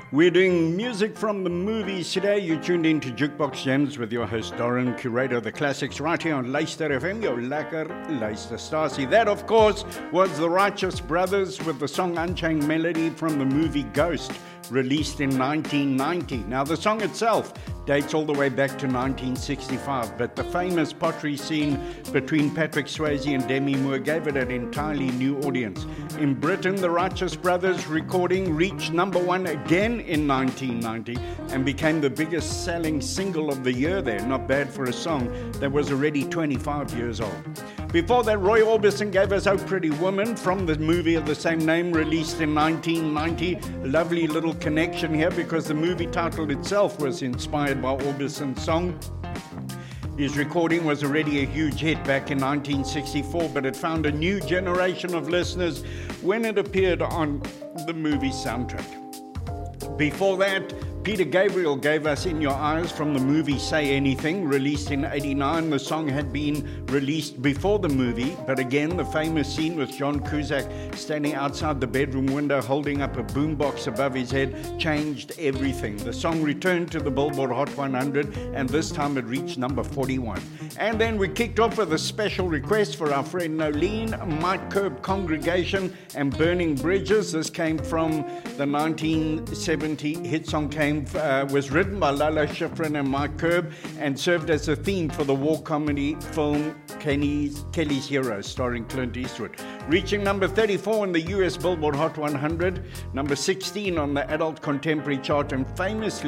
We're doing music from the movies today. You're tuned in to Jukebox Gems with your host, Doran, curator of the classics, right here on Luister FM, your lekker luisterstasie. That, of course, was the Righteous Brothers with the song Unchained Melody from the movie Ghost, released in 1990. Now, the song itself dates all the way back to 1965, but the famous pottery scene between Patrick Swayze and Demi Moore gave it an entirely new audience. In Britain, the Righteous Brothers recording reached number one again in 1990 and became the biggest selling single of the year there. Not bad for a song that was already 25 years old. Before that, Roy Orbison gave us Oh Pretty Woman from the movie of the same name, released in 1990. A lovely little connection here because the movie title itself was inspired by Orbison's song. His recording was already a huge hit back in 1964, but it found a new generation of listeners when it appeared on the movie soundtrack. Before that, Peter Gabriel gave us In Your Eyes from the movie Say Anything, released in 1989. The song had been released before the movie, but again, the famous scene with John Cusack standing outside the bedroom window holding up a boombox above his head changed everything. The song returned to the Billboard Hot 100, and this time it reached number 41. And then we kicked off with a special request for our friend Nolene, Mike Curb Congregation and Burning Bridges. This came from the 1970 hit song was written by Lalo Schifrin and Mike Curb and served as a theme for the war comedy film Kelly's Heroes, starring Clint Eastwood. Reaching number 34 in the US Billboard Hot 100, number 16 on the adult contemporary chart, and famously